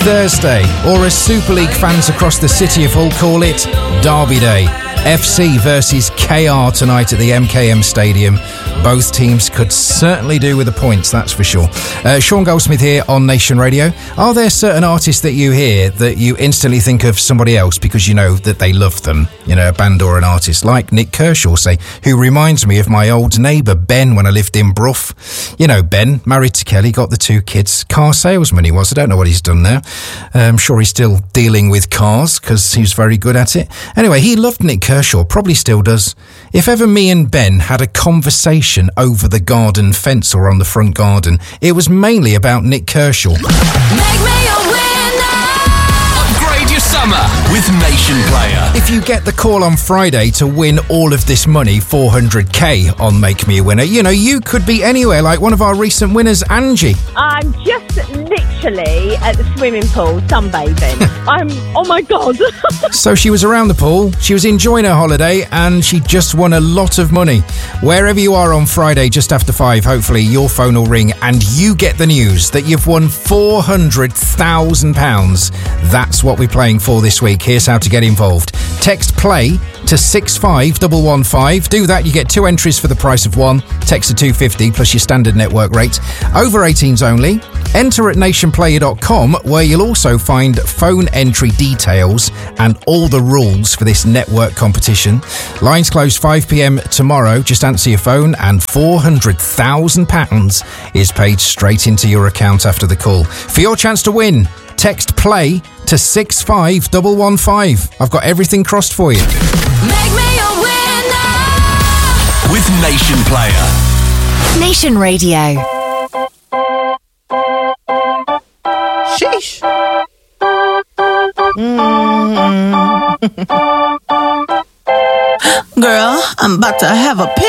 Thursday, or as Super League fans across the city of Hull call it, Derby Day. FC versus KR tonight at the MKM Stadium. Both teams could certainly do with the points, that's for sure. Sean Goldsmith here on Nation Radio. Are there certain artists that you hear that you instantly think of somebody else because you know that they love them? You know, a band or an artist like Nick Kershaw, say, who reminds me of my old neighbour Ben when I lived in Brough. You know, Ben, married to Kelly, got the 2 kids. Car salesman he was. I don't know what he's done now. I'm sure he's still dealing with cars because he was very good at it. Anyway, he loved Nick Kershaw, probably still does. If ever me and Ben had a conversation over the garden fence or on the front garden, it was mainly about Nick Kershaw. Make me a winner! Upgrade your summer with Nation Player. If you get the call on Friday to win all of this money, 400k on Make Me a Winner, you know, you could be anywhere like one of our recent winners, Angie. I'm just literally at the swimming pool sunbathing. Oh my God. So she was around the pool, she was enjoying her holiday, and she just won a lot of money. Wherever you are on Friday just after 5, hopefully your phone will ring and you get the news that you've won £400,000. That's what we're playing for this week. Here's how to get involved. Text play to 65115. Do that, you get 2 entries for the price of 1. Text to 250 plus your standard network rate. Over 18s only. Enter at nationplayer.com, where you'll also find phone entry details and all the rules for this network competition. Lines close 5 p.m. tomorrow. Just answer your phone and £400,000 is paid straight into your account after the call. For your chance to win, text play to 65115. I've got everything crossed for you. Make me a winner! With Nation Player. Nation Radio. Sheesh. Girl, I'm about to have a